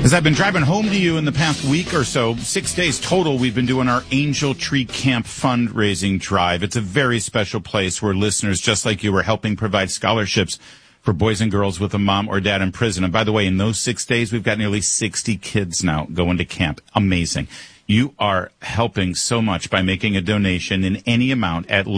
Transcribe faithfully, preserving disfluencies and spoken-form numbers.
As I've been driving home to you in the past week or so, six days total, we've been doing our Angel Tree Camp fundraising drive. It's a very special place where listeners just like you are helping provide scholarships for boys and girls with a mom or dad in prison. And by the way, in those six days, we've got nearly sixty kids now going to camp. Amazing. You are helping so much by making a donation in any amount at